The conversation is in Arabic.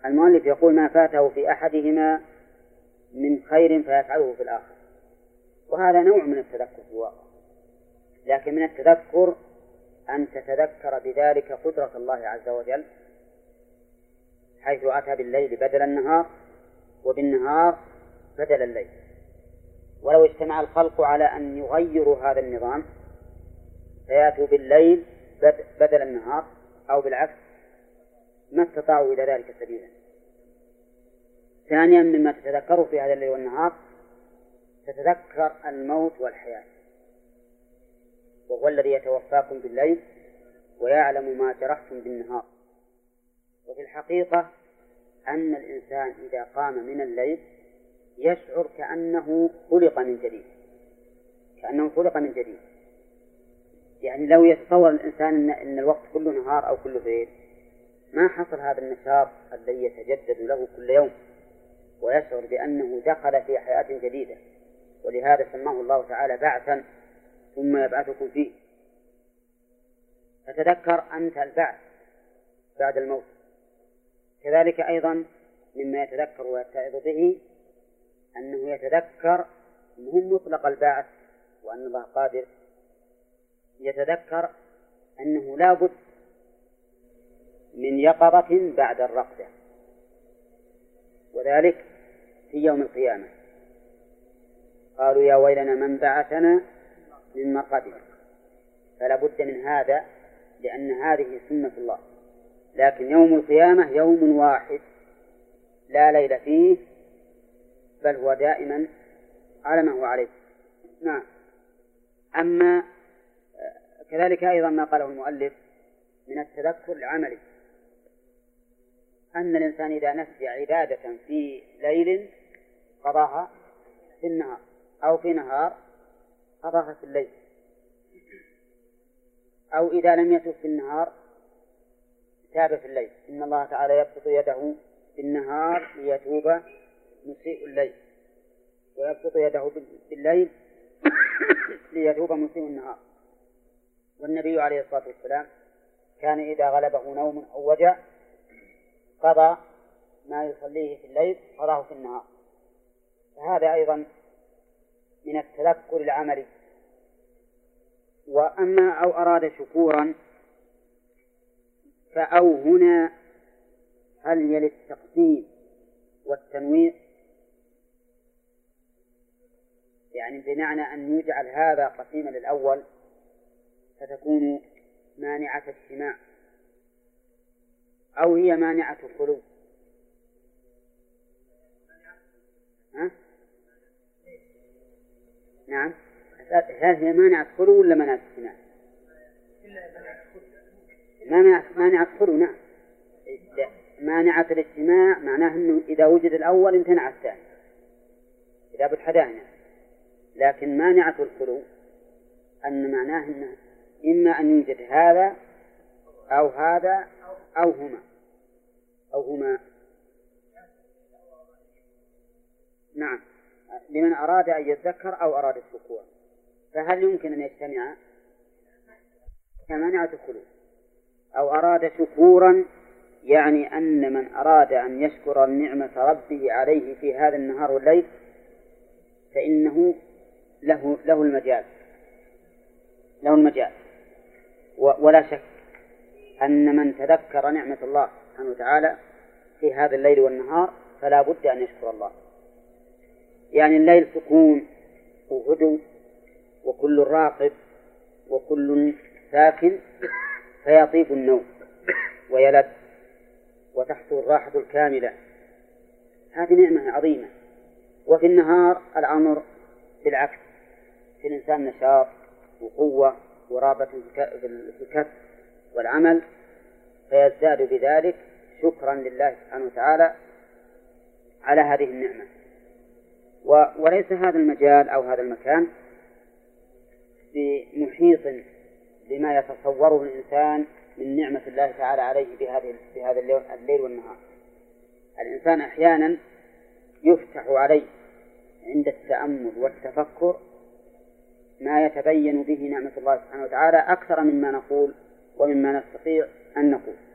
المؤلف يقول ما فاته في أحدهما من خير فيفعله في الآخر، وهذا نوع من التذكر في الواقع، لكن من التذكر أن تتذكر بذلك قدرة الله عز وجل، حيث أتى بالليل بدل النهار وبالنهار بدل الليل. ولو اجتمع الخلق على أن يغيروا هذا النظام فيأتوا بالليل بدل النهار أو بالعكس ما استطاعوا إلى ذلك سبيلا. ثانيا مما تتذكروا في هذا الليل والنهار تتذكر الموت والحياة، وهو الذي يتوفاكم بالليل ويعلم ما جرحتم بالنهار. وفي الحقيقة أن الإنسان إذا قام من الليل يشعر كأنه خلق من جديد، كأنه خلق من جديد. يعني لو يتصور الإنسان أن الوقت كله نهار أو كله ليل ما حصل هذا النشاط الذي يتجدد له كل يوم، ويشعر بأنه دخل في حياة جديدة. ولهذا سماه الله تعالى بعثا ثم يبعثكم فيه. فتذكر أنت البعث بعد الموت. كذلك أيضا مما يتذكر ويتعظ به أنه يتذكر مهم مطلق البعث وأن الله قادر، يتذكر أنه لا بد من يقظة بعد الرقدة، وذلك في يوم القيامة. قالوا يا ويلنا من بعثنا من مرقدنا، فلا بد من هذا لأن هذه سنة الله. لكن يوم القيامة يوم واحد لا ليل فيه، بل هو دائما على ما هو عليه. نعم. أما كذلك أيضا ما قاله المؤلف من التذكر العملي أن الإنسان إذا نسي عبادة في ليل قضاها في النهار، أو في نهار قضاها في الليل، أو إذا لم يتب في النهار تاب في الليل. إن الله تعالى يبسط يده في النهار ليتوب مسيء الليل، ويبسط يده بالليل ليتوب مسيء النهار. والنبي عليه الصلاة والسلام كان إذا غلبه نوم أو وجع قضى ما يصليه في الليل قضاه في النهار. فهذا أيضا من التذكر العملي. وأما أو أراد شكورا فأو هنا هل يلي التقسيم والتنويع، يعني بمعنى أن يجعل هذا قسيما للأول فتكون مانعة اجتماع، أو هي مانعة الخلو. نعم، هل هي مانعة خلو ولا مانعة اجتماع؟ مانعة خلو. نعم، مانعة الاجتماع معناه أنه إذا وجد الأول امتنع الثاني إذا بالحداثة. لكن مانعة الخلو أن معناه أنه إما أن يوجد هذا أو هذا أو هما. نعم، لمن أراد أن يتذكر أو أراد الشكور. فهل يمكن أن يجتمع كمانعة الخلو؟ أو أراد شكورا يعني أن من أراد أن يشكر نعمة ربه عليه في هذا النهار والليل فإنه له المجال. ولا شك أن من تذكر نعمة الله سبحانه وتعالى في هذا الليل والنهار فلا بد أن يشكر الله. يعني الليل سكون وهدوء وكل راقب وكل ساكن فيطيب النوم ويلد وتحصل الراحة الكاملة، هذه نعمة عظيمة. وفي النهار الأمر بالعكس، في الإنسان نشاط وقوة ورغبة في الكسب والعمل، فيزداد بذلك شكرا لله سبحانه وتعالى على هذه النعمة. وليس هذا المجال أو هذا المكان بمحيط لما يتصوره الإنسان من نعمة الله تعالى عليه في هذا الليل والنهار. الإنسان أحيانا يفتح عليه عند التأمل والتفكر ما يتبين به نعمة الله سبحانه وتعالى أكثر مما نقول ومما نستطيع أن نقول.